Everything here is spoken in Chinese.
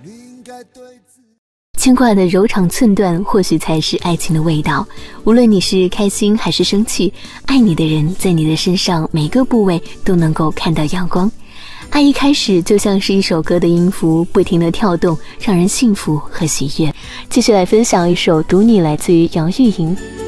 牵挂的柔肠寸断，或许才是爱情的味道。无论你是开心还是生气，爱你的人在你的身上每个部位都能够看到阳光。爱一开始就像是一首歌的音符，不停地跳动，让人幸福和喜悦。继续来分享一首《读你》，来自于杨钰莹。